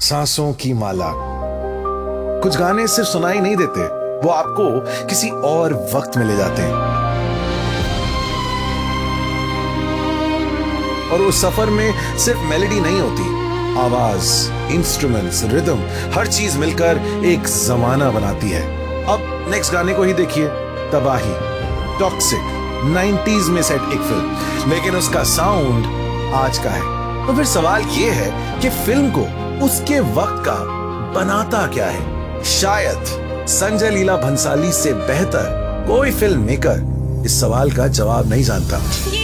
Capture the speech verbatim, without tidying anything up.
सांसों की माला। कुछ गाने सिर्फ सुनाई नहीं देते, वो आपको किसी और वक्त में ले जाते हैं। और उस सफर में सिर्फ मेलोडी नहीं होती, आवाज, इंस्ट्रूमेंट्स, रिदम, हर चीज मिलकर एक जमाना बनाती है। अब नेक्स्ट गाने को ही देखिए, तबाही, टॉक्सिक, नाइंटीज़ में सेट एक फिल्म, लेकिन उसका साउंड आज का है। तो फिर सवाल ये है कि फिल्म को उसके वक्त का बनाता क्या है? शायद संजय लीला भंसाली से बेहतर कोई फिल्म मेकर इस सवाल का जवाब नहीं जानता।